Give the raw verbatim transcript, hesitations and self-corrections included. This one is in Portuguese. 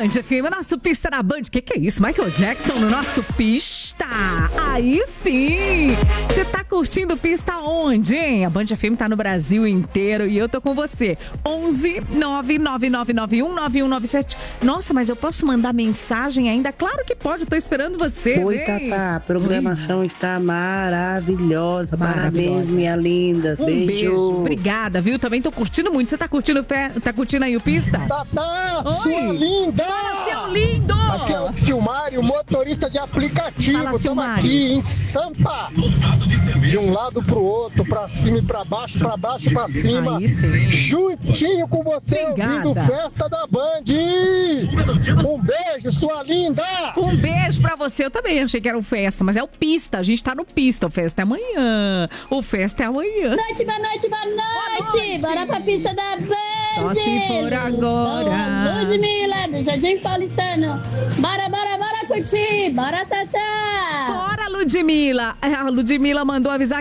Band F M, nosso Pista na Band. Que que é isso? Michael Jackson no nosso Pista. Aí sim. Você tá curtindo Pista onde, hein? A Band F M tá no Brasil inteiro e eu tô com você. onze nove nove nove nove um nove um nove sete. Nossa, mas eu posso mandar mensagem ainda? Claro que pode, eu tô esperando você. Oi, vem. Tatá, a programação Oi. está maravilhosa. Maravilhosa. Parabéns, minha linda. Um beijo. beijo. Obrigada, viu? Também tô curtindo muito. Você tá curtindo, tá curtindo aí o Pista? Tatá, Oi. sua linda! Fala, seu lindo! Aqui é o Silmário, motorista de aplicativo. Fala, Estamos aqui em Sampa. De um lado pro outro, pra cima e pra baixo, pra baixo e pra cima. Aí sim. Juntinho com você, Obrigada. ouvindo Festa da Band. Um beijo, sua linda! Um beijo pra você. Eu também achei que era um festa, mas é o Pista. A gente tá no Pista. O festa é amanhã. O festa é amanhã. Boa noite, boa noite, boa noite. Boa noite. Bora pra Pista da Band. Só se for agora. Sou Ludmilla, do Jardim Paulistano. Bora, bora, bora curtir. Bora, Tatá. Bora, Ludmilla. A Ludmilla mandou avisar